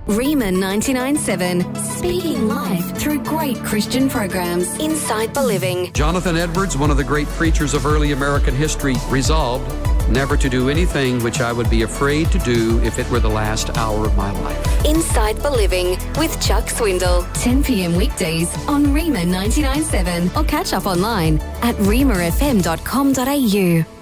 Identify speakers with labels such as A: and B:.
A: Rima 99.7, speaking life through great Christian programs. Inside Believing.
B: Jonathan Edwards, one of the great preachers of early American history, resolved never to do anything which I would be afraid to do if it were the last hour of my life.
A: Inside Believing with Chuck Swindle. 10 p.m. weekdays on Rima 99.7 or catch up online at rimafm.com.au.